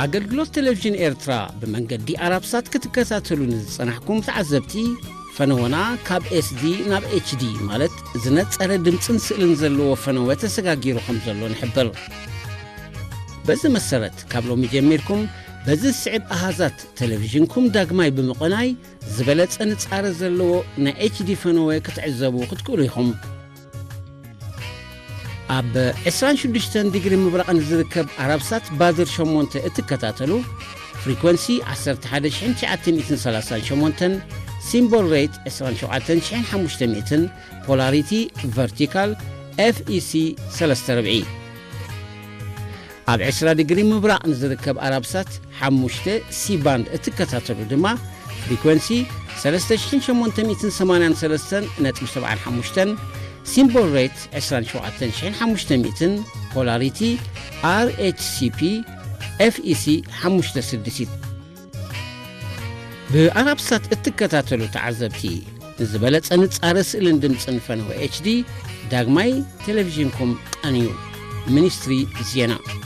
አገልግሎት ቴሌቪዥን ኤርትራ በመንገዲ አራብሳት ክትከታተሉን ጽናሕኩም ተዓዘብቲ ፈነወና ካብ SD ናብ HD ማለት ዝነጸረ ድምጽን ስእልን ዘለዎ ፈነወ ተሰጋጊሩኩም ዘሎ ንሕብር በዚ መሰረት ካብ ሎሚ ጀሚርኩም በዚ ስዕብ አሃዛት ቴሌቪዥንኩም ዳግማይ ብምቕናይ ዝበለጸ ንጻረ ዘለዎ ና HD ፈነወ ክትዕዘቡ ክትክእሉ ኢኹም ኣብ 26 ዲግሪ ምብራቕን ዝርከብ አራብሳት ባድር 8 እትከታተሉ ፍሪኩዌንሲ 11938 ሲምቦል ሬት 27500 ፖላሪቲ ቨርቲካል FEC 3/4 ኣብ 20 ዲግሪ ምብራቕን ዝርከብ አራብሳት 5 ሲ ባንድ እትከታተሉ ድማ ፍሪኩዌንሲ 3883.75 ሲምቦል ሬት 27500 ፖላሪቲ RHCP FEC 5/6 በአራብሳት እትከታተሉ ተዓዘብቲ ዝበለጸ ንጻረ ስእልን ድምጽን ፈነወ HD ዳግማይ ቴሌቪዥንኩም ቀንዩ ሚኒስትሪ ዜና